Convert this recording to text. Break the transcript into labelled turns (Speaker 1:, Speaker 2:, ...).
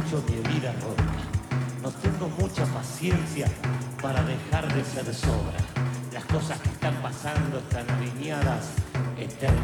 Speaker 1: escucho mi vida ronca. No tengo mucha paciencia para dejar de ser sobra. Las cosas que están pasando están alineadas eternamente.